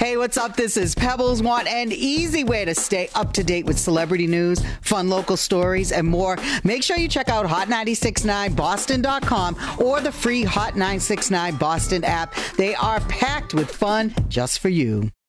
Hey, what's up? This is Pebbles. Want an easy way to stay up to date with celebrity news, fun local stories, and more? Make sure you check out hot969boston.com or the free Hot 969 Boston app. They are packed with fun just for you.